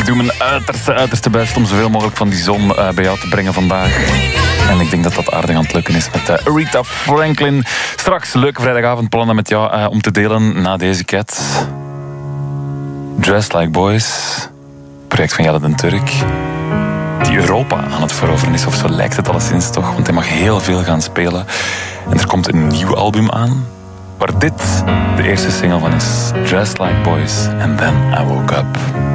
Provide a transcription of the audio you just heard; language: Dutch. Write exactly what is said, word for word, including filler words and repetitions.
doe mijn uiterste, uiterste best om zoveel mogelijk van die zon uh, bij jou te brengen vandaag. En ik denk dat dat aardig aan het lukken is met uh, Aretha Franklin. Straks leuke vrijdagavondplannen met jou uh, om te delen na deze cat. Dressed Like Boys. Project van Jelle den Turk. Die Europa aan het veroveren is, of zo lijkt het alleszins toch. Want hij mag heel veel gaan spelen. En er komt een nieuw album aan, waar dit de eerste single van is. Dressed Like Boys and Then I Woke Up.